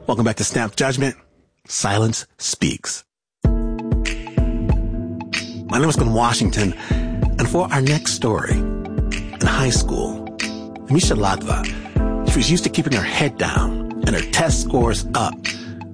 Welcome back to Snap Judgment. Silence Speaks. My name is Glenn Washington, and for our next story, in high school, Misha Latva, she was used to keeping her head down and her test scores up.